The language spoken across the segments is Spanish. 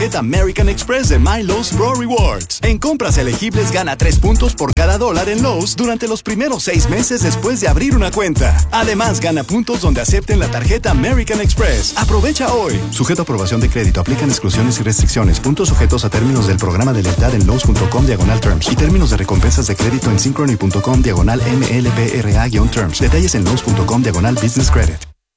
American Express de My Lowe's Pro Rewards. En compras elegibles gana 3 puntos por cada $1 en Lowe's durante los primeros 6 meses después de abrir una cuenta. Además, gana puntos donde acepten la tarjeta American Express. Aprovecha hoy. Sujeto a aprobación de crédito. Aplican exclusiones y restricciones. Puntos sujetos a términos del programa de lealtad en Lowe's.com/terms y términos de recompensas de crédito en Synchrony.com/MLBRA-terms. Detalles en Lowe's.com/business credit.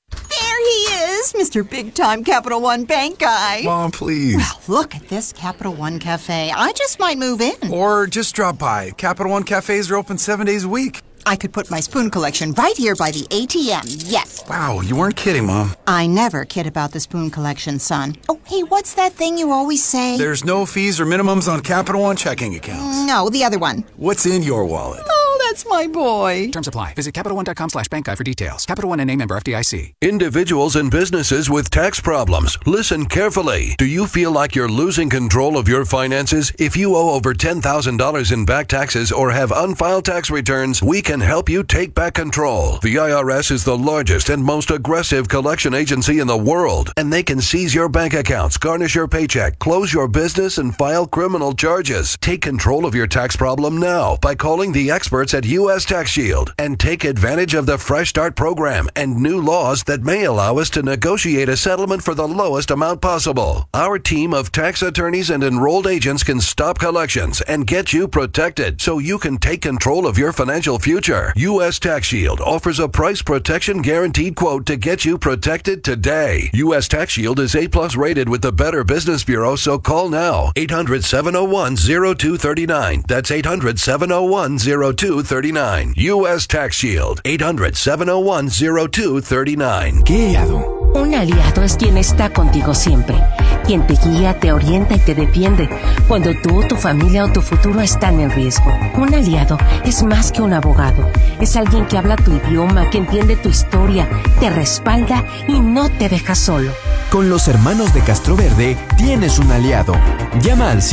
Mr. Big Time Capital One Bank guy. Mom, please. Well, look at this Capital One Cafe. I just might move in. Or just drop by. Capital One cafes are open 7 days a week. I could put my spoon collection right here by the ATM, yes. Wow, you weren't kidding, Mom. I never kid about the spoon collection, son. Oh, hey, what's that thing you always say? There's no fees or minimums on Capital One checking accounts. No, the other one. What's in your wallet? Oh, that's my boy. Terms apply. Visit CapitalOne.com/bankguide for details. Capital One NA, member FDIC. Individuals and businesses with tax problems. Listen carefully. Do you feel like you're losing control of your finances? If you owe over $10,000 in back taxes or have unfiled tax returns, we can help you take back control. The IRS is the largest and most aggressive collection agency in the world, and they can seize your bank accounts, garnish your paycheck, close your business, and file criminal charges. Take control of your tax problem now by calling the experts at U.S. Tax Shield and take advantage of the Fresh Start program and new laws that may allow us to negotiate a settlement for the lowest amount possible. Our team of tax attorneys and enrolled agents can stop collections and get you protected so you can take control of your financial future. U.S. Tax Shield offers a price protection guaranteed quote to get you protected today. U.S. Tax Shield is A+ rated with the Better Business Bureau, so call now. 800-701-0239. That's 800-701-0239. U.S. Tax Shield. 800-701-0239. ¿Qué aliado? Un aliado es quien está contigo siempre, quien te guía, te orienta y te defiende cuando tú, tu familia o tu futuro están en riesgo. Un aliado es más que un abogado, es alguien que habla tu idioma, que entiende tu historia, te respalda y no te deja solo. Con los hermanos de Castroverde tienes un aliado. Llama al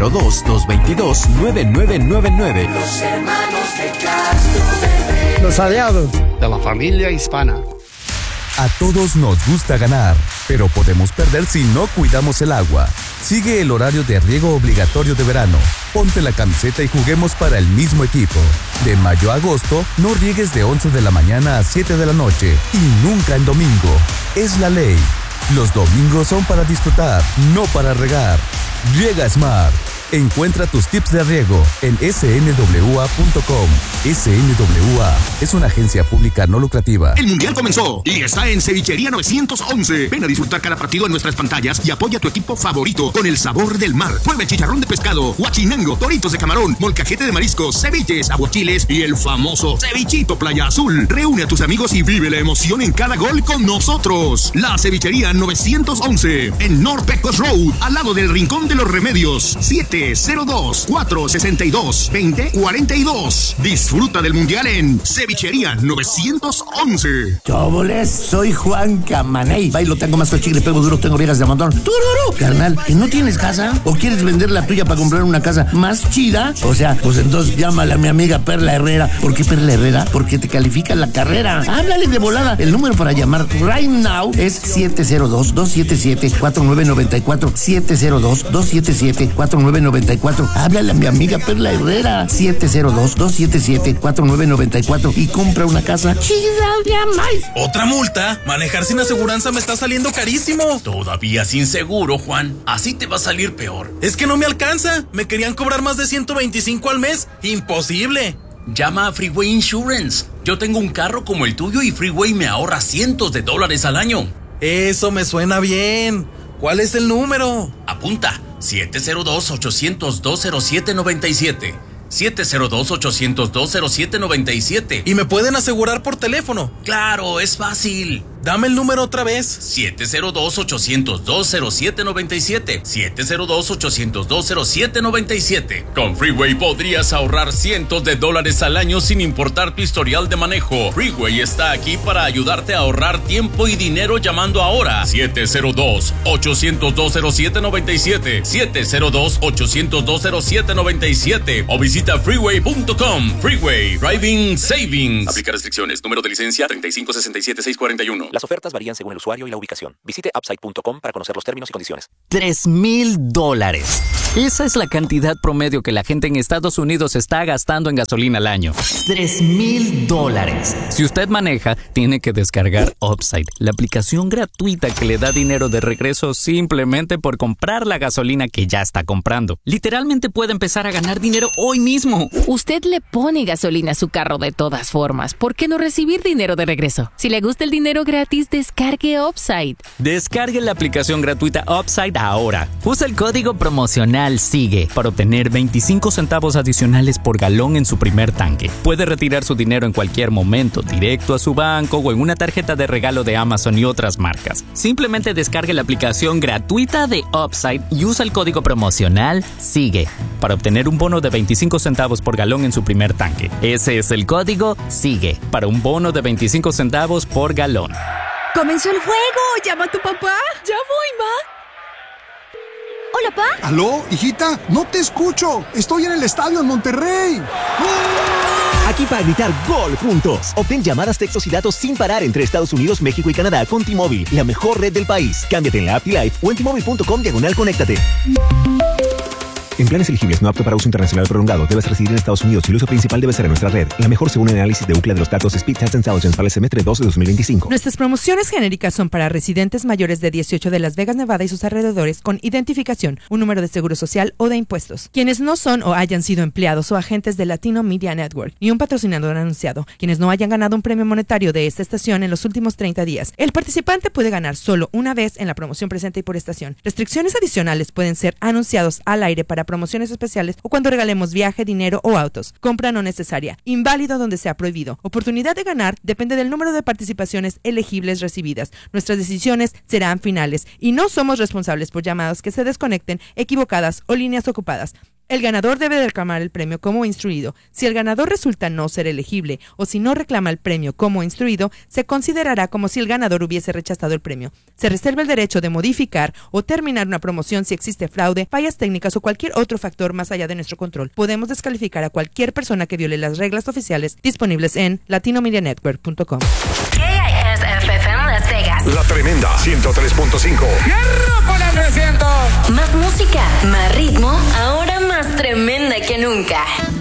702-222-9999. Los hermanos de Castroverde. Los aliados de la familia hispana. A todos nos gusta ganar, pero podemos perder si no cuidamos el agua. Sigue el horario de riego obligatorio de verano. Ponte la camiseta y juguemos para el mismo equipo. De mayo a agosto, no riegues de 11 de la mañana a 7 de la noche y nunca en domingo. Es la ley. Los domingos son para disfrutar, no para regar. Riega Smart. Encuentra tus tips de riego en snwa.com. SNWA es una agencia pública no lucrativa. El Mundial comenzó y está en Cevichería 911. Ven a disfrutar cada partido en nuestras pantallas y apoya a tu equipo favorito con el sabor del mar. Prueba chicharrón de pescado, huachinango, toritos de camarón, molcajete de mariscos, ceviches, aguachiles y el famoso cevichito Playa Azul. Reúne a tus amigos y vive la emoción en cada gol con nosotros. La Cevichería 911 en North Pecos Road, al lado del Rincón de los Remedios. 702-462-2042. Disfruta del Mundial en Cevichería 911. Choboles, soy Juan Camaney. Bailo, tengo más chicle, pego duro, tengo viejas de montón. ¡Tururú! Carnal, ¿que no tienes casa? ¿O quieres vender la tuya para comprar una casa más chida? O sea, pues entonces llámale a mi amiga Perla Herrera. ¿Por qué Perla Herrera? Porque te califica la carrera. Háblale de volada. El número para llamar right now es 702-277-4994. 702-277-4994. Háblale a mi amiga Perla Herrera. 702-277-4994 y compra una casa chida de amay. ¿Otra multa? Manejar sin aseguranza me está saliendo carísimo. Todavía sin seguro, Juan. Así te va a salir peor. Es que no me alcanza. Me querían cobrar más de 125 al mes. Imposible. Llama a Freeway Insurance. Yo tengo un carro como el tuyo y Freeway me ahorra cientos de dólares al año. Eso me suena bien. ¿Cuál es el número? Apunta. 702-800-207-97. 702-800-207-97. ¿Y me pueden asegurar por teléfono? Claro, es fácil. Dame el número otra vez. 702-800-207-97. 702-800-207-97. Con Freeway podrías ahorrar cientos de dólares al año sin importar tu historial de manejo. Freeway está aquí para ayudarte a ahorrar tiempo y dinero llamando ahora. 702-800-207-97. 702-800-207-97. O visita freeway.com. Freeway. Driving Savings. Aplica restricciones. Número de licencia 3567641. Las ofertas varían según el usuario y la ubicación. Visite upside.com para conocer los términos y condiciones. $3,000. Esa es la cantidad promedio que la gente en Estados Unidos está gastando en gasolina al año. $3,000. Si usted maneja, tiene que descargar Upside, la aplicación gratuita que le da dinero de regreso simplemente por comprar la gasolina que ya está comprando. Literalmente puede empezar a ganar dinero hoy mismo. Usted le pone gasolina a su carro de todas formas. ¿Por qué no recibir dinero de regreso? Si le gusta el dinero gratis, descargue Upside. Descargue la aplicación gratuita Upside ahora. Usa el código promocional SIGUE para obtener 25 centavos adicionales por galón en su primer tanque. Puede retirar su dinero en cualquier momento, directo a su banco o en una tarjeta de regalo de Amazon y otras marcas. Simplemente descargue la aplicación gratuita de Upside y usa el código promocional SIGUE para obtener un bono de 25 centavos por galón en su primer tanque. Ese es el código SIGUE para un bono de 25 centavos por galón. ¡Comenzó el juego! ¡Llama a tu papá! ¡Ya voy, ma! Hola, Pa. ¿Aló, hijita? No te escucho. Estoy en el estadio en Monterrey. Aquí para gritar gol juntos. Obtén llamadas, textos y datos sin parar entre Estados Unidos, México y Canadá con T-Mobile, la mejor red del país. Cámbiate en la app T-Life o en T-Mobile.com/conéctate. En planes elegibles no apto para uso internacional prolongado, debes residir en Estados Unidos y el uso principal debe ser en nuestra red. La mejor según el análisis de Ookla de los datos Speed Test Intelligence para el semestre 2 de 2025. Nuestras promociones genéricas son para residentes mayores de 18 de Las Vegas, Nevada y sus alrededores con identificación, un número de seguro social o de impuestos. Quienes no son o hayan sido empleados o agentes de Latino Media Network ni un patrocinador anunciado. Quienes no hayan ganado un premio monetario de esta estación en los últimos 30 días. El participante puede ganar solo una vez en la promoción presente y por estación. Restricciones adicionales pueden ser anunciados al aire para promociones especiales o cuando regalemos viaje, dinero o autos. Compra no necesaria. Inválido donde sea prohibido. Oportunidad de ganar depende del número de participaciones elegibles recibidas. Nuestras decisiones serán finales y no somos responsables por llamadas que se desconecten, equivocadas o líneas ocupadas. El ganador debe reclamar el premio como instruido. Si el ganador resulta no ser elegible o si no reclama el premio como instruido, se considerará como si el ganador hubiese rechazado el premio. Se reserva el derecho de modificar o terminar una promoción si existe fraude, fallas técnicas o cualquier otro factor más allá de nuestro control. Podemos descalificar a cualquier persona que viole las reglas oficiales disponibles en latinomedianetwork.com. KISFM Las Vegas. La Tremenda 103.5. ¡Hierro con el 300! Más música, más ritmo, ahora más tremenda que nunca.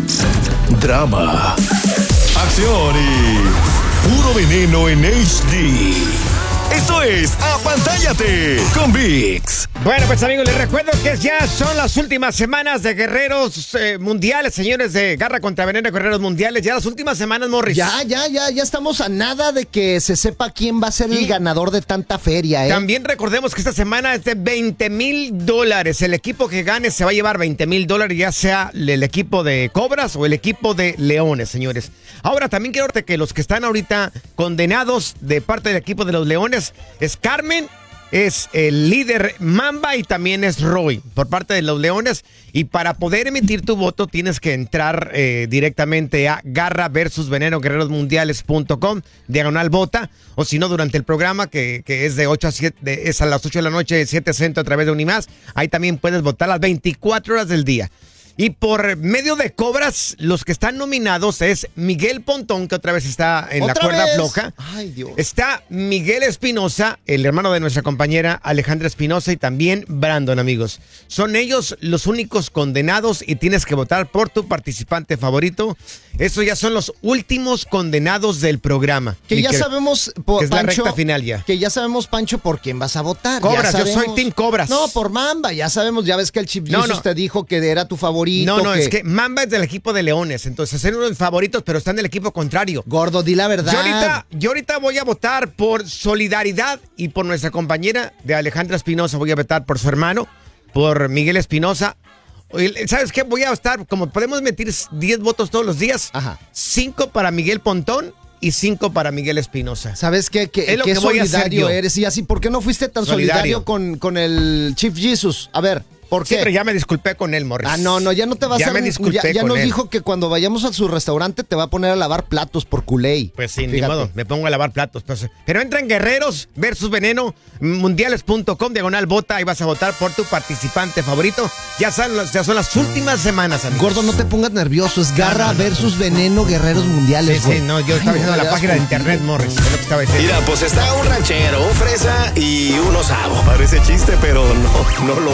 Drama, acción y puro veneno en HD. Esto es Apantállate con VIX. Bueno, pues amigos, les recuerdo que ya son las últimas semanas de Guerreros Mundiales, señores, de Garra contra Veneno, Guerreros Mundiales. Ya las últimas semanas, Morris. Ya estamos a nada de que se sepa quién va a ser el ganador de tanta feria, ¿eh? También recordemos que esta semana es de $20,000. El equipo que gane se va a llevar $20,000, ya sea el equipo de Cobras o el equipo de Leones, señores. Ahora, también quiero decirte que los que están ahorita condenados de parte del equipo de los Leones es Carmen, es el líder Mamba y también es Roy por parte de los Leones. Y para poder emitir tu voto tienes que entrar directamente a Garra versus Veneno guerrerosmundiales.com /vota, o si no durante el programa que es de 8 a 7, es a las 8 de la noche, 7 centro a través de Unimás. Ahí también puedes votar las 24 horas del día. Y por medio de Cobras, los que están nominados es Miguel Pontón, que otra vez está en la cuerda floja. Ay, Dios. Está Miguel Espinosa, el hermano de nuestra compañera Alejandra Espinosa, y también Brandon, amigos. Son ellos los únicos condenados y tienes que votar por tu participante favorito. Estos ya son los últimos condenados del programa. Que ya sabemos, que es Pancho, la recta final ya. Que ya sabemos, Pancho, por quién vas a votar. Cobras, yo soy Team Cobras. No, por Mamba, ya sabemos, ya ves que el Chief Jesus te dijo que era tu favorito. No, es que Mamba es del equipo de Leones, entonces es uno de los favoritos, pero está en el equipo contrario. Gordo, di la verdad. Yo ahorita voy a votar por solidaridad y por nuestra compañera de Alejandra Espinosa. Voy a votar por su hermano, por Miguel Espinosa. ¿Sabes qué? Voy a estar, como podemos meter 10 votos todos los días, 5 para Miguel Pontón y 5 para Miguel Espinosa. ¿Sabes qué? Qué solidario eres. Y así, ¿por qué no fuiste tan solidario con el Chief Jesus? A ver, ¿Por Sí, qué? pero ya me disculpé con él, Morris. No, ya no te vas Ya a... me disculpé ya con nos él. dijo que cuando vayamos a su restaurante te va a poner a lavar platos por culé. Pues sí, ni Fíjate. modo, me pongo a lavar platos. Pues. Pero entra en Guerreros versus Veneno, mundiales.com/vota y vas a votar por tu participante favorito. Ya son las últimas semanas, amigos. Gordo, no te pongas nervioso. Es Garra versus Veneno, Guerreros Mundiales. Sí, no, yo estaba viendo la página de internet, Morris. Es lo que estaba diciendo. Mira, pues está un ranchero, un fresa y un osavo. Parece chiste, pero no lo